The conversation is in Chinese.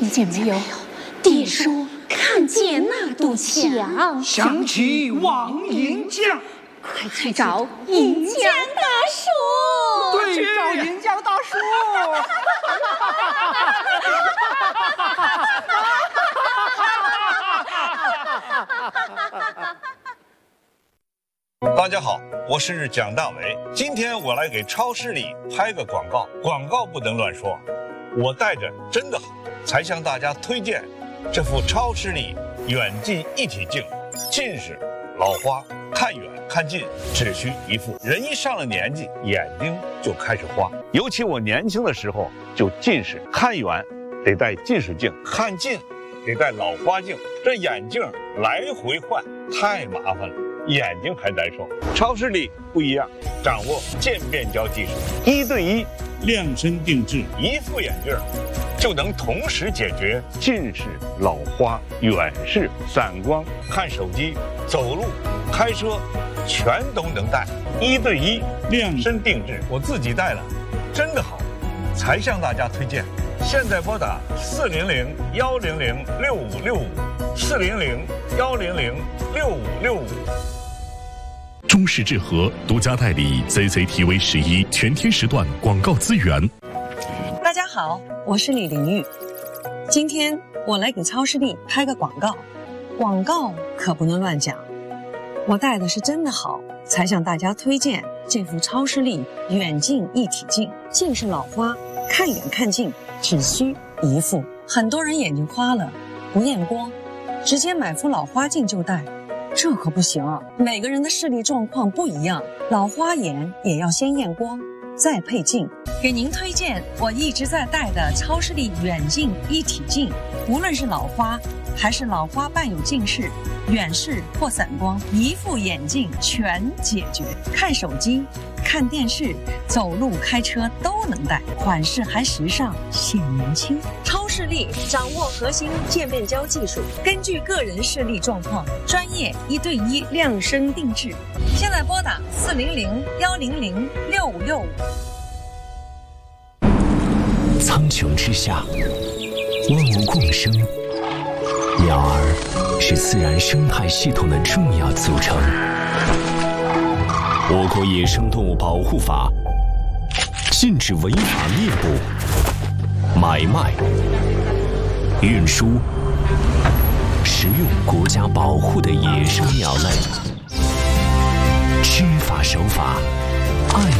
听见没有？爹说看见那堵墙， 想起王银匠， 快去找银匠大叔。 对，找银匠大叔。 大家好，我是蒋大为。今天我来给超市里拍个广告，广告不能乱说。我带着真的好，才向大家推荐这副超视力远近一体镜。近视、老花，看远看近只需一副。人一上了年纪，眼睛就开始花。尤其我年轻的时候就近视，看远得戴近视镜，看近得戴老花镜。这眼镜来回换太麻烦了，眼睛还难受。超视力不一样，掌握渐变焦技术，1对1量身定制，一副眼镜就能同时解决近视、老花、远视、散光，看手机、走路、开车，全都能戴。1对1量身定制，我自己戴了，真的好，才向大家推荐。现在拨打400-100-6565，400-100-6565。 中视智和独家代理 CCTV11全天时段广告资源。 大家好，我是李玲玉。今天我来给超视力拍个广告，广告可不能乱讲。我带的是真的好，才向大家推荐这副超视力远近一体镜。近视老花，看远看近只需一副。很多人眼睛花了不验光，直接买副老花镜就戴，这可不行啊！每个人的视力状况不一样，老花眼也要先验光，再配镜。给您推荐我一直在戴的超视力远近一体镜，无论是老花还是老花伴有近视、远视或散光，一副眼镜全解决。看手机、看电视、走路、开车都能戴，款式还时尚显年轻。超视力掌握核心渐变焦技术，根据个人视力状况，专业1对1量身定制。现在拨打400-100-6565。 苍穹之下，万物共生，鸟儿是自然生态系统的重要组成。我国野生动物保护法禁止违法猎捕、买卖、运输、食用国家保护的野生鸟类。知法守法，爱